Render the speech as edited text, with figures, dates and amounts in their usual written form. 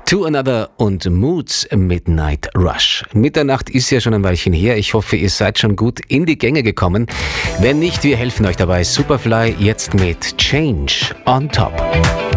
To Another und Moods Midnight Rush. Mitternacht ist ja schon ein Weilchen her. Ich hoffe, ihr seid schon gut in die Gänge gekommen. Wenn nicht, wir helfen euch dabei. Superfly jetzt mit Change on Top.